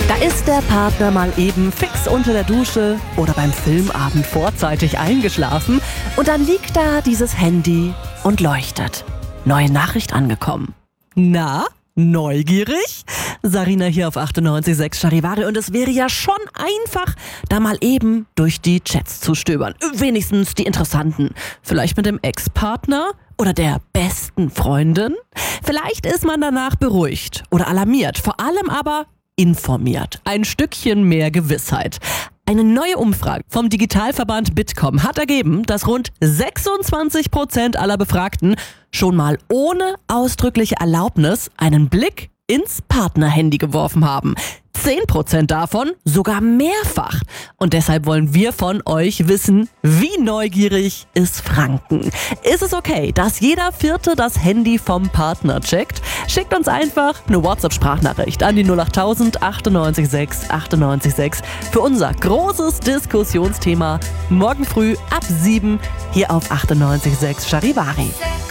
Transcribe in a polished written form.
Da ist der Partner mal eben fix unter der Dusche oder beim Filmabend vorzeitig eingeschlafen und dann liegt da dieses Handy und leuchtet. Neue Nachricht angekommen. Na, neugierig? Sarina hier auf 98.6 Charivari und es wäre ja schon einfach, da mal eben durch die Chats zu stöbern. Wenigstens die interessanten. Vielleicht mit dem Ex-Partner? Oder der besten Freundin? Vielleicht ist man danach beruhigt oder alarmiert, vor allem aber informiert. Ein Stückchen mehr Gewissheit. Eine neue Umfrage vom Digitalverband Bitkom hat ergeben, dass rund 26% aller Befragten schon mal ohne ausdrückliche Erlaubnis einen Blick ins Partnerhandy geworfen haben. 10% davon sogar mehrfach. Und deshalb wollen wir von euch wissen, wie neugierig ist Franken? Ist es okay, dass jeder Vierte das Handy vom Partner checkt? Schickt uns einfach eine WhatsApp-Sprachnachricht an die 08000 98 6 für unser großes Diskussionsthema morgen früh ab 7 hier auf 98.6 Charivari.